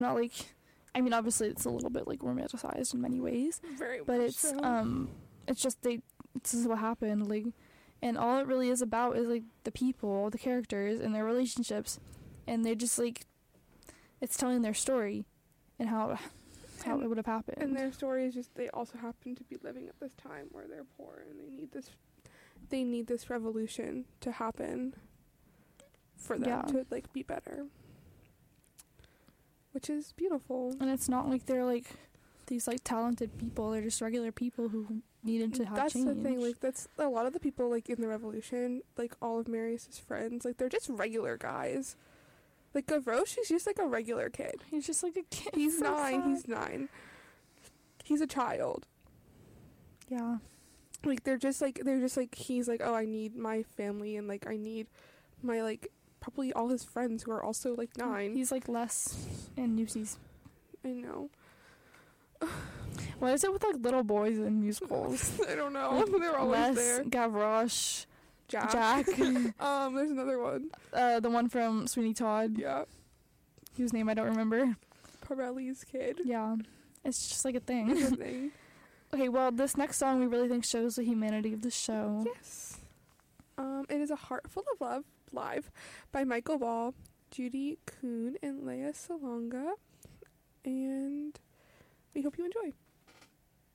not like, I mean, obviously it's a little bit like romanticized in many ways, Very but much it's so. it's just this is what happened, like, and all it really is about is like the people, the characters, and their relationships, and they just like, it's telling their story and how it would have happened. And their story is just, they also happen to be living at this time where they're poor and they need this revolution to happen for them to like be better, which is beautiful. And it's not like they're like these like talented people, they're just regular people who needed to have that's change. the thing, like that's a lot of the people like in the revolution, like all of Marius's friends, like they're just regular guys. Like Gavroche, he's just like a regular kid. He's just like a kid. He's so 9. sad. He's 9. He's a child. Yeah. Like they're just like he's like, oh, I need my family, and like I need my like probably all his friends who are also like 9. He's like Les and Lucy's. I know. What is it with like little boys in musicals? I don't know. They're always Les, there. Gavroche, Jack. Jack. There's another one. The one from Sweeney Todd, Yeah. whose name I don't remember. Pirelli's kid. Yeah. It's just like a It's thing. a thing. Okay, well, this next song we really think shows the humanity of the show. Yes. It is A Heart Full of Love, live, by Michael Ball, Judy Kuhn, and Leia Salonga. And we hope you enjoy.